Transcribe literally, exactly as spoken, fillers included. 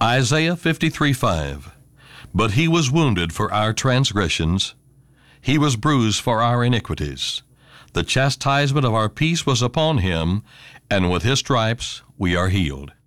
Isaiah fifty-three five. But he was wounded for our transgressions, he was bruised for our iniquities. The chastisement of our peace was upon him, and with his stripes we are healed.